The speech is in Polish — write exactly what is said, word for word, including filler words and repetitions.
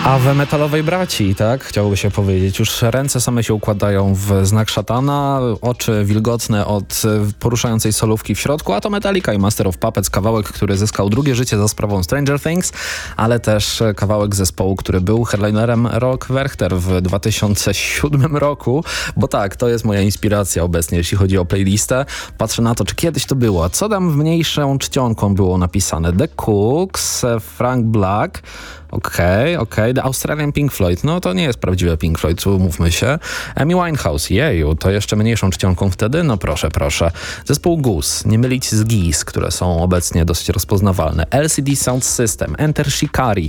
A we metalowej braci, tak? Chciałoby się powiedzieć. Już ręce same się układają w znak szatana, oczy wilgotne od poruszającej solówki w środku, a to Metallica i Master of Puppets, kawałek, który zyskał drugie życie za sprawą Stranger Things, ale też kawałek zespołu, który był headlinerem Rock Werchter w dwa tysiące siódmym roku, bo tak, to jest moja inspiracja obecnie, jeśli chodzi o playlistę. Patrzę na to, czy kiedyś to było, co tam w mniejszą czcionką było napisane. The Cooks, Frank Black, Okej, okay, okej. Okay. The Australian Pink Floyd. No to nie jest prawdziwe Pink Floyd, umówmy się. Amy Winehouse. Jeju, to jeszcze mniejszą czcionką wtedy? No proszę, proszę. Zespół Goose. Nie mylić z Geese, które są obecnie dosyć rozpoznawalne. L C D Sound System. Enter Shikari.